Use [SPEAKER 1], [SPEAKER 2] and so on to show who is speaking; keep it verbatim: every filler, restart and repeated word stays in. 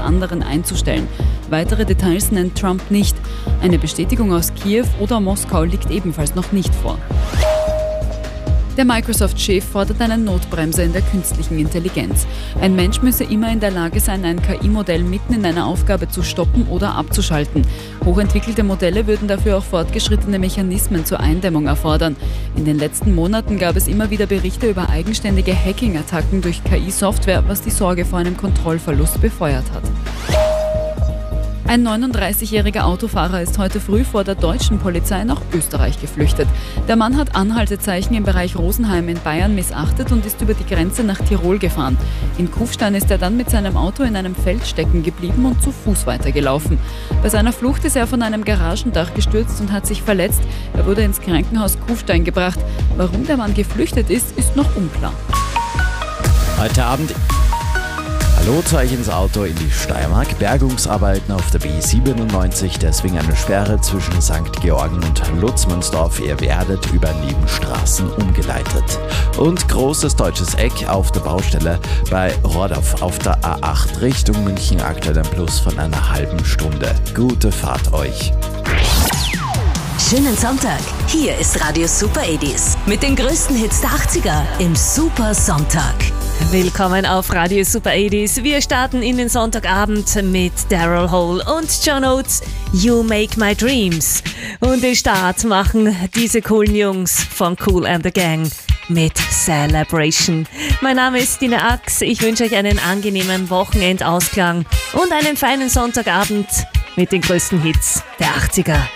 [SPEAKER 1] anderen einzustellen. Weitere Details nennt Trump nicht. Eine Bestätigung aus Kiew oder Moskau liegt ebenfalls noch nicht vor. Der Microsoft-Chef fordert eine Notbremse in der künstlichen Intelligenz. Ein Mensch müsse immer in der Lage sein, ein K I-Modell mitten in einer Aufgabe zu stoppen oder abzuschalten. Hochentwickelte Modelle würden dafür auch fortgeschrittene Mechanismen zur Eindämmung erfordern. In den letzten Monaten gab es immer wieder Berichte über eigenständige Hacking-Attacken durch K I-Software, was die Sorge vor einem Kontrollverlust befeuert hat. Ein neununddreißigjähriger Autofahrer ist heute früh vor der deutschen Polizei nach Österreich geflüchtet. Der Mann hat Anhaltezeichen im Bereich Rosenheim in Bayern missachtet und ist über die Grenze nach Tirol gefahren. In Kufstein ist er dann mit seinem Auto in einem Feld stecken geblieben und zu Fuß weitergelaufen. Bei seiner Flucht ist er von einem Garagendach gestürzt und hat sich verletzt. Er wurde ins Krankenhaus Kufstein gebracht. Warum der Mann geflüchtet ist, ist noch unklar.
[SPEAKER 2] Heute Abend Hallo zu euch ins Auto in die Steiermark. Bergungsarbeiten auf der B siebenundneunzig, deswegen eine Sperre zwischen Sankt Georgen und Lutzmannsdorf. Ihr werdet über Nebenstraßen umgeleitet. Und großes deutsches Eck auf der Baustelle bei Rordorf auf der A acht Richtung München. Aktuell ein Plus von einer halben Stunde. Gute Fahrt euch.
[SPEAKER 3] Schönen Sonntag. Hier ist Radio Super achtziger mit den größten Hits der achtziger im Super Sonntag.
[SPEAKER 4] Willkommen auf Radio Super achtziger. Wir starten in den Sonntagabend mit Daryl Hall und John Oates, You Make My Dreams. Und den Start machen diese coolen Jungs von Kool and the Gang mit Celebration. Mein Name ist Dina Ax. Ich wünsche euch einen angenehmen Wochenendausklang und einen feinen Sonntagabend mit den größten Hits der achtziger.